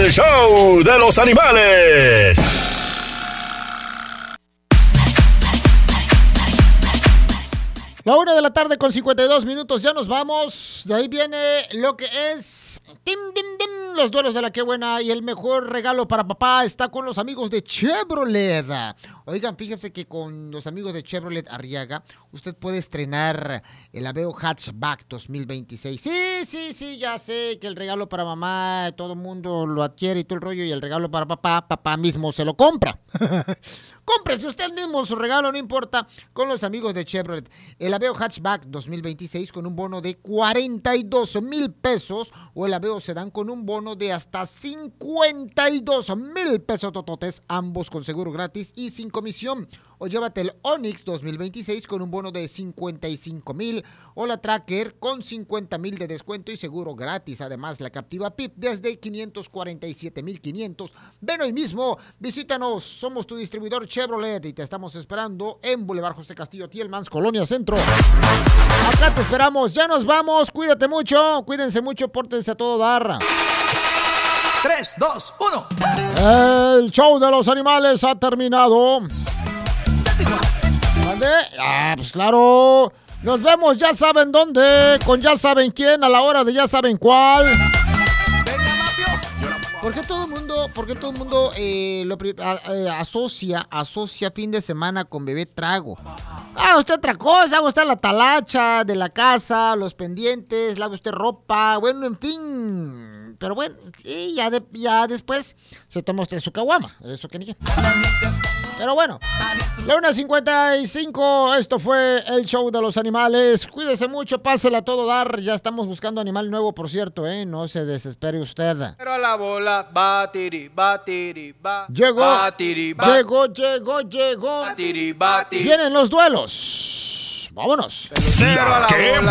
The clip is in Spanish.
el show de los animales. La 1:52 p.m, ya nos vamos. De ahí viene lo que es los duelos de la que buena. Y el mejor regalo para papá está con los amigos de Chevrolet. Oigan, fíjense que con los amigos de Chevrolet Arriaga, usted puede estrenar el Aveo Hatchback 2026. Sí, ya sé que el regalo para mamá, todo el mundo lo adquiere y todo el rollo. Y el regalo para papá mismo se lo compra. Cómprese usted mismo su regalo, no importa, con los amigos de Chevrolet. El Aveo Hatchback 2026 con un bono de 42,000 pesos o el Aveo Sedán con un bono de hasta 52,000 pesos tototes, ambos con seguro gratis y sin comisión. O llévate el Onix 2026 con un bono de 55,000 o la Tracker con 50,000 de descuento y seguro gratis. Además, la Captiva PIP desde 547,500. Ven hoy mismo, visítanos, somos tu distribuidor Chevrolet y te estamos esperando en Boulevard José Castillo Tielmans, Colonia Centro. Acá te esperamos, ya nos vamos, cuídate mucho, cuídense mucho, pórtense a todo dar. 3, 2, 1. El show de los animales ha terminado. ¿Dónde? Pues claro. Nos vemos, ya saben dónde, con ya saben quién, a la hora de ya saben cuál. ¿Por qué todo el mundo asocia fin de semana con bebé trago? Usted otra cosa, usted la talacha de la casa, los pendientes, lave usted ropa, bueno, en fin. Pero bueno, y ya después se toma usted su caguama, eso que ni qué. Pero bueno, la 1:55, esto fue el show de los animales. Cuídese mucho, pásela a todo dar. Ya estamos buscando animal nuevo, por cierto, no se desespere usted. Pero a la bola, batiri, batiri, ba. Llegó, batiri, ba. llegó. Batiri, batiri. Vienen los duelos. Vámonos. Pero a la bola.